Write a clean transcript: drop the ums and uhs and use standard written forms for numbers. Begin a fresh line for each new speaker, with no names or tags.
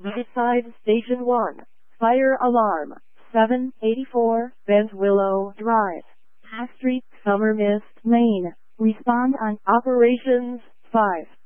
Inside Station 1. Fire alarm. 784 Benswillow Drive. Half Street, Summer Mist, Maine. Respond on Operations 5.